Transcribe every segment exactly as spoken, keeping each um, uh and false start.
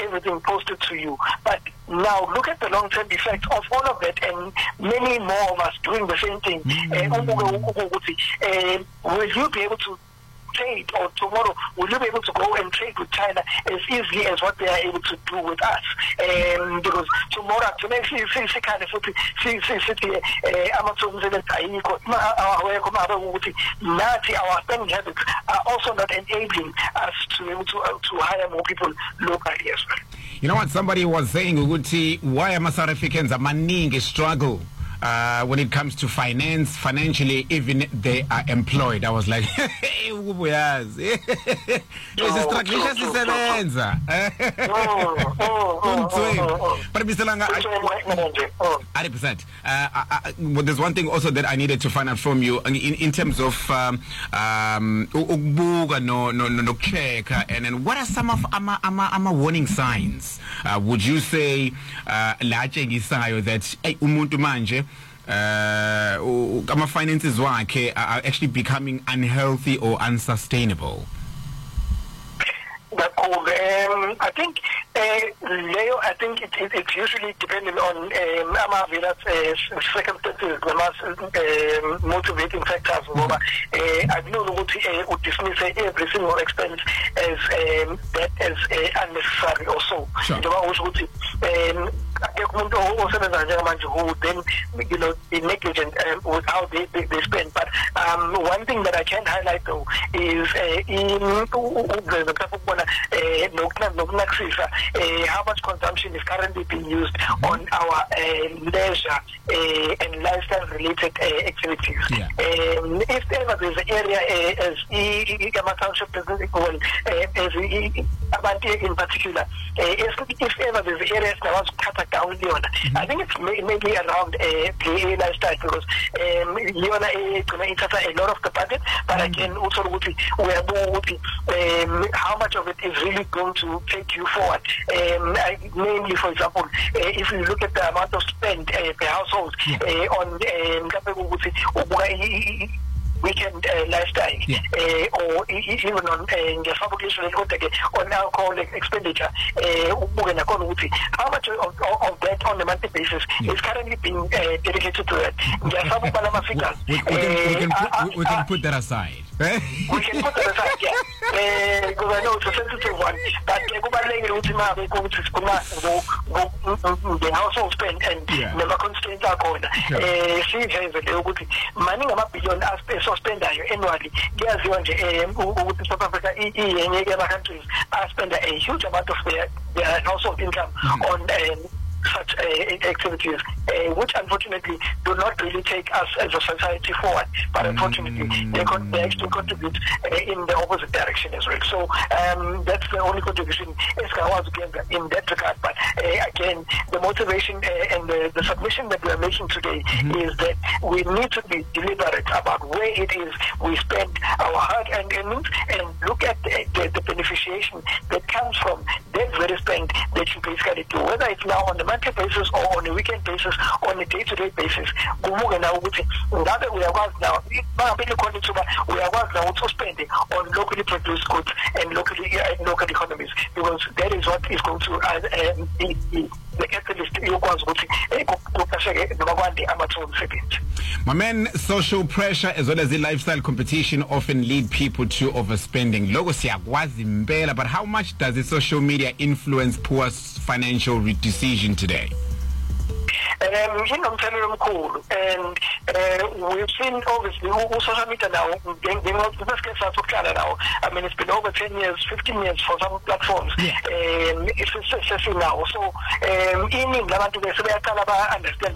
everything posted to you. But now look at the long-term effects of all of that, and many more of us doing the same thing. Mm. Uh, will you be able to trade, or tomorrow will you be able to go and trade with China as easily as what they are able to do with us? Um, because tomorrow, today, see, see, see, kind of, see, see, see, our spending habits are also not enabling us to be able to, uh, to hire more people locally as well. You know what somebody was saying, Uguti, why am South Africans a maningi struggle Uh, when it comes to finance, financially, even they are employed. I was like, hey, yes. But Mister Langa, one hundred percent. Well, there's one thing also that I needed to find out from you in, in terms of um, um, no, no, no, no, check, and then what are some of our, our, our warning signs? Uh, would you say uh, that hey, umuntu manje uh, our finances are actually becoming unhealthy or unsustainable? Um, I think, uh, Leo, I think it, it, it's usually depending on um, uh, circumstances, the most uh, motivating factors. Mm-hmm. uh, I don't know what uh, would dismiss uh, every single expense as um, that as uh, unnecessary or so. Sure. Um, who then, you know, be negligent um, with how they, they, they spend. But um, one thing that I can highlight though is uh, in the uh, how much consumption is currently being used on our uh, leisure uh, and lifestyle related uh, activities. Yeah. Um, if ever there's an area uh, as Igama Township well, uh, as Abantu in particular, uh, if, if ever there's an area that wants to cut down Leona, mm-hmm. I think it's may, maybe around uh, the lifestyle, because um, Leona is going to a lot of the budget, but mm-hmm. again also we are more um, how much of it is really going to take you forward. Um, I, namely, for example, uh, if you look at the amount of spend uh, per household yeah. uh, on um, weekend uh, lifestyle, yeah. uh, or even on uh, on alcohol expenditure, uh, how much of, of, of that on a monthly basis yeah. is currently being uh, dedicated to that? we, we, we, can, we, can put, we, we can put that aside. We can put that aside, yeah. Because uh, I know it's a sensitive one. But the household spend and yeah. never constraints are going. See, money beyond aspects of spend annually. There's one South Africa, countries spend a huge amount of their, their household income mm-hmm. on um, such uh, activities, uh, which unfortunately do not really take us as a society forward, but unfortunately mm. they, con- they actually contribute uh, in the opposite direction as well. So um, that's the only contribution in that regard. But uh, again, the motivation uh, and the, the submission that we are making today mm-hmm. is that we need to be deliberate about where it is we spend our hard-earned earnings and look at the, the, the beneficiation that comes from that very spend that you basically do, whether it's now on the monthly basis or on a weekend basis, on a day-to-day basis. Now that we are working now, we are working now also spending on locally produced goods and locally uh, local economies, because that is what is going to uh, um, be the catalyst. My man, social pressure as well as the lifestyle competition often lead people to overspending. Logo siyakwazi impela, but how much does the social media influence poor financial decision today? Um, you know, cool. And uh, we've seen obviously social media now. I mean, it's been over ten years, fifteen years for some platforms. Yeah. Um, it's successful now. So, um, in England, we understand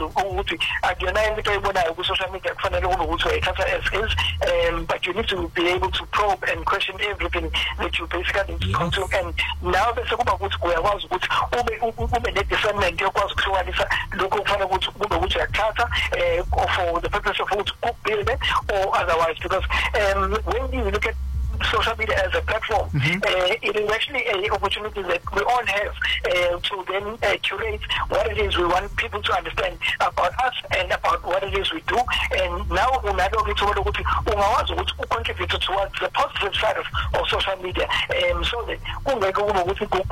social media, um, but you need to be able to probe and question everything that you basically yes. consume. And now the local uh, for the purpose of building or otherwise, because um, when you look at social media as a platform, mm-hmm. uh, it is actually an opportunity that we all have uh, to then uh, curate what it is we want people to understand about us and about what it is we do. And now we contribute towards the positive side of, of social media, um, so that